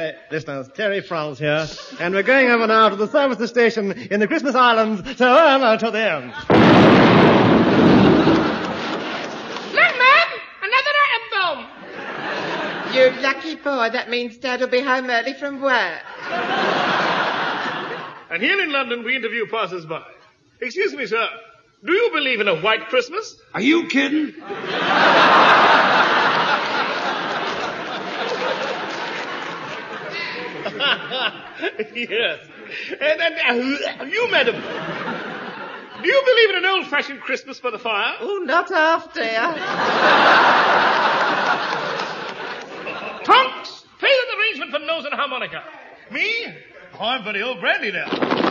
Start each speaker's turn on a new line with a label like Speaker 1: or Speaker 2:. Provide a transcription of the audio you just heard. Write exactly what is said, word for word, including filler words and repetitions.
Speaker 1: Uh, listeners, Terry Franz here, and we're going over now to the services station in the Christmas Islands to earn to the end.
Speaker 2: Look, Mum! Another atom bomb!
Speaker 3: You lucky boy. That means Dad will be home early from work.
Speaker 4: And here in London, we interview passers-by. Excuse me, sir. Do you believe in a white Christmas?
Speaker 5: Are you kidding?
Speaker 4: Yes. And, and uh, you, madam, do you believe in an old-fashioned Christmas by the fire?
Speaker 3: Oh, not half, dear.
Speaker 4: Tonks, play an arrangement for nose and harmonica. Me? I'm very old brandy now.